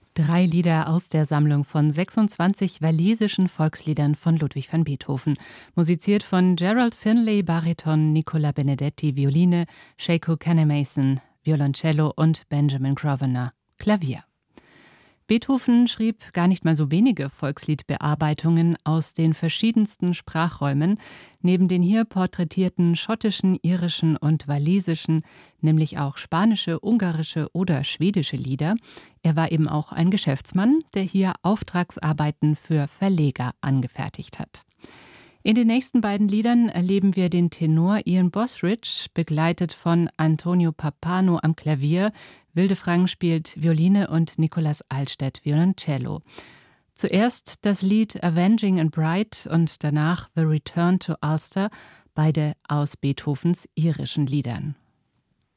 3 Lieder aus der Sammlung von 26 walisischen Volksliedern von Ludwig van Beethoven. Musiziert von Gerald Finlay, Bariton, Nicola Benedetti, Violine, Shaku Kannemason, Violoncello und Benjamin Grosvenor, Klavier. Beethoven schrieb gar nicht mal so wenige Volksliedbearbeitungen aus den verschiedensten Sprachräumen, neben den hier porträtierten schottischen, irischen und walisischen, nämlich auch spanische, ungarische oder schwedische Lieder. Er war eben auch ein Geschäftsmann, der hier Auftragsarbeiten für Verleger angefertigt hat. In den nächsten beiden Liedern erleben wir den Tenor Ian Bosridge, begleitet von Antonio Pappano am Klavier. Wilde Frank spielt Violine und Nicolas Alstedt Violoncello. Zuerst das Lied Avenging and Bright und danach The Return to Ulster, beide aus Beethovens irischen Liedern.